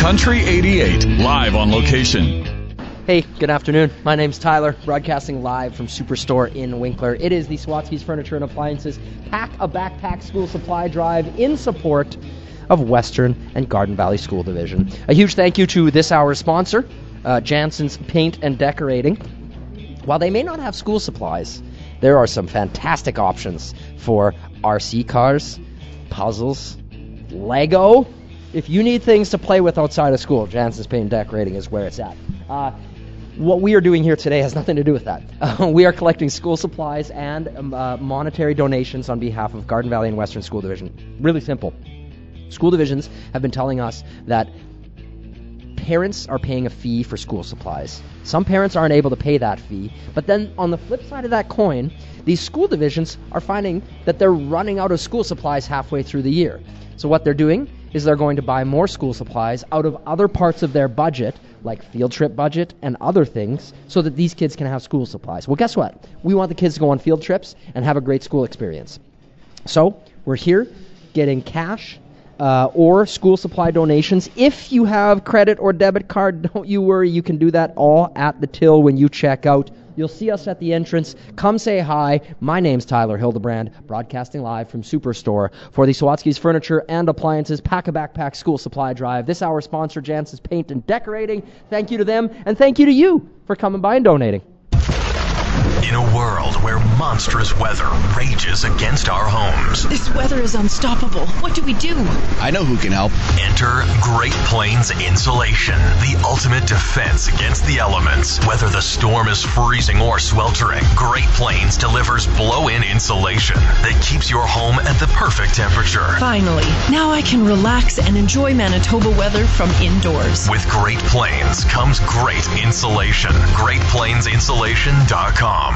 Country 88, live on location. Hey, good afternoon. My name's Tyler, broadcasting live from Superstore in Winkler. It is the Swatsky's Furniture and Appliances Pack a Backpack School Supply Drive in support of Western and Garden Valley School Division. A huge thank you to this hour's sponsor, Jansen's Paint and Decorating. While they may not have school supplies, there are some fantastic options for RC cars, puzzles, Lego. If you need things to play with outside of school, Jansen's Paint and Decorating is where it's at. What we are doing here today has nothing to do with that. We are collecting school supplies and monetary donations on behalf of Garden Valley and Western School Division. Really simple. School divisions have been telling us that parents are paying a fee for school supplies. Some parents aren't able to pay that fee, but then on the flip side of that coin, these school divisions are finding that they're running out of school supplies halfway through the year. So what they're doing is they're going to buy more school supplies out of other parts of their budget, like field trip budget and other things, so that these kids can have school supplies. Well, guess what? We want the kids to go on field trips and have a great school experience. So we're here getting cash or school supply donations. If you have credit or debit card, don't you worry. You can do that all at the till when you check out. You'll see us at the entrance. Come say hi. My name's Tyler Hildebrand, broadcasting live from Superstore for the Swatsky's Furniture and Appliances Pack a Backpack School Supply Drive. This hour's sponsor, Jansen's Paint and Decorating. Thank you to them, and thank you to you for coming by and donating. In a world where monstrous weather rages against our homes. This weather is unstoppable. What do we do? I know who can help. Enter Great Plains Insulation, the ultimate defense against the elements. Whether the storm is freezing or sweltering, Great Plains delivers blow-in insulation that keeps your home at the perfect temperature. Finally, now I can relax and enjoy Manitoba weather from indoors. With Great Plains comes great insulation. GreatPlainsInsulation.com.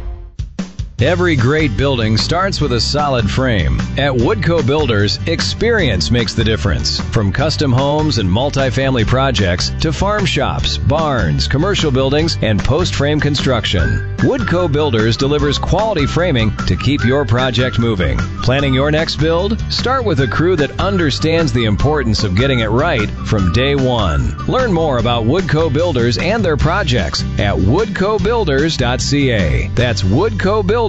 Every great building starts with a solid frame. At Woodco Builders, experience makes the difference. From custom homes and multifamily projects to farm shops, barns, commercial buildings, and post-frame construction, Woodco Builders delivers quality framing to keep your project moving. Planning your next build? Start with a crew that understands the importance of getting it right from day one. Learn more about Woodco Builders and their projects at woodcobuilders.ca. That's woodcobuilders.ca.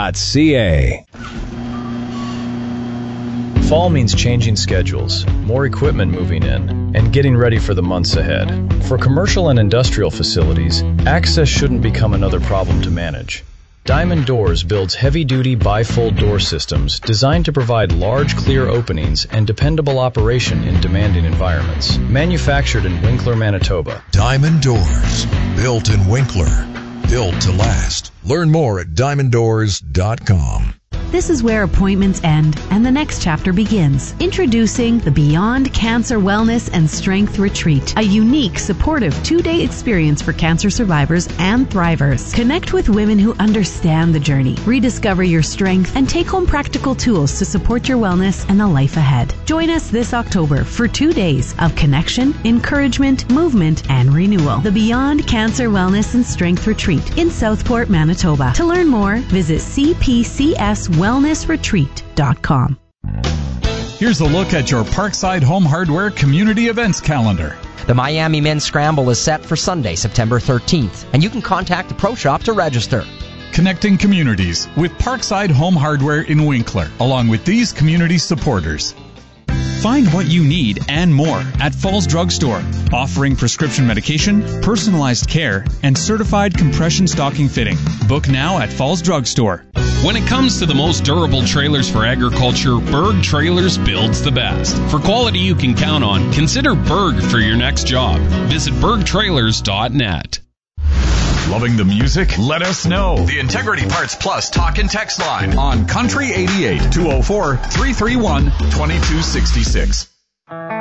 Fall means changing schedules, more equipment moving in, and getting ready for the months ahead. For commercial and industrial facilities, access shouldn't become another problem to manage. Diamond Doors builds heavy-duty bifold door systems designed to provide large, clear openings and dependable operation in demanding environments. Manufactured in Winkler, Manitoba. Diamond Doors, built in Winkler. Built to last. Learn more at diamonddoors.com. This is where appointments end and the next chapter begins. Introducing the Beyond Cancer Wellness and Strength Retreat, a unique, supportive 2-day experience for cancer survivors and thrivers. Connect with women who understand the journey, rediscover your strength, and take home practical tools to support your wellness and the life ahead. Join us this October for 2 days of connection, encouragement, movement, and renewal. The Beyond Cancer Wellness and Strength Retreat in Southport, Manitoba. To learn more, visit cpcswellnessretreat.com. Here's a look at your Parkside Home Hardware community events calendar. The Miami Men's Scramble is set for Sunday, September 13th, and you can contact the Pro Shop to register. Connecting communities with Parkside Home Hardware in Winkler, along with these community supporters. Find what you need and more at Falls Drug Store, offering prescription medication, personalized care, and certified compression stocking fitting. Book now at Falls Drug Store. When it comes to the most durable trailers for agriculture, Berg Trailers builds the best. For quality you can count on, consider Berg for your next job. Visit bergtrailers.net. Loving the music? Let us know. The Integrity Parts Plus talk and text line On Country 88, 204-331-2266.